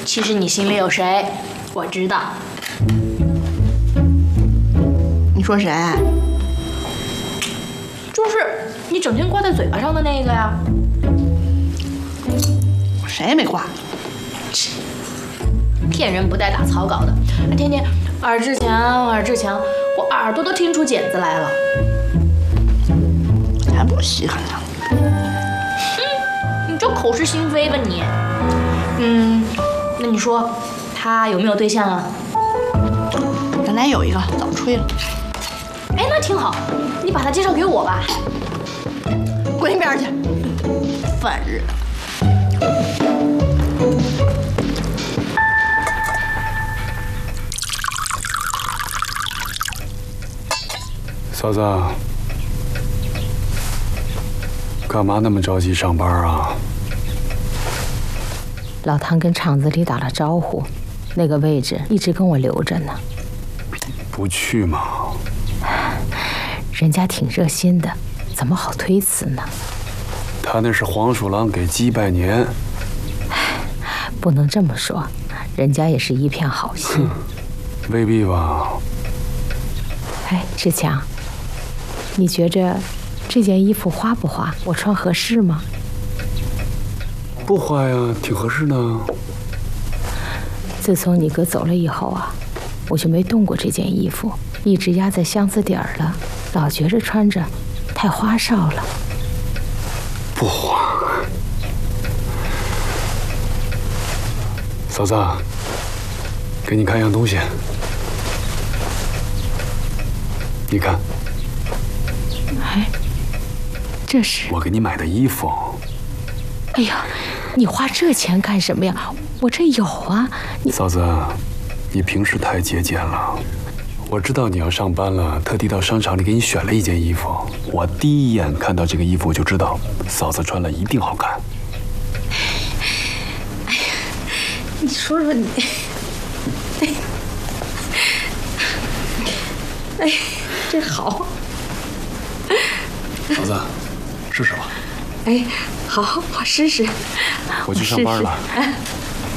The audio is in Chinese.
其实你心里有谁，我知道。 你说谁？ 就是你整天挂在嘴巴上的那个呀。 我谁也没挂。 骗人不带打草稿的，还天天尔志强，尔志强，我耳朵都听出茧子来了。 还不稀罕啊？ 你就口是心非吧你。那你说他有没有对象啊？ 原来有一个，早吹了。 哎，那挺好，你把他介绍给我吧。 滚一边去，烦人。 嫂子，干嘛那么着急上班啊？ 老汤跟厂子里打了招呼，那个位置一直跟我留着呢。 不去吗？ 人家挺热心的，怎么好推辞呢？ 他那是黄鼠狼给鸡拜年。 不能这么说，人家也是一片好心。 未必吧？ 哎，志强，你觉着这件衣服花不花？我穿合适吗？ 不花呀，挺合适的。 自从你哥走了以后啊，我就没动过这件衣服，一直压在箱子底儿了，老觉着穿着太花哨了。 不花。嫂子，给你看样东西，你看。 哎，这是我给你买的衣服。 哎呀，你花这钱干什么呀？我这有啊。 嫂子，你平时太节俭了。我知道你要上班了，特地到商场里给你选了一件衣服。我第一眼看到这个衣服，我就知道嫂子穿了一定好看。 哎呀，你说说你，哎，这好。 嫂子，试试吧。 哎，好，我试试。 我去上班了。 试试